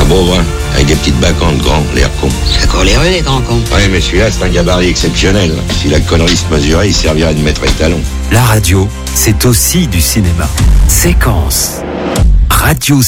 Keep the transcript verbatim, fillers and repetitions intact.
beau brun, avec des petites bacantes grands, l'air con. Ça court les rues, les grands cons. Ouais, mais celui-là, c'est un gabarit exceptionnel. Si la connerie se mesurait, il servirait de maître étalon. La radio, c'est aussi du cinéma. Séquence. Radio